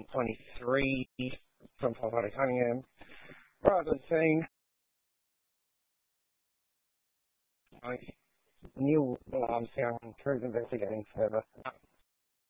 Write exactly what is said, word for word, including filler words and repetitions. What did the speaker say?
twenty-three from Colorado Cunningham. Right at the scene. New alarm sound, crews investigating further.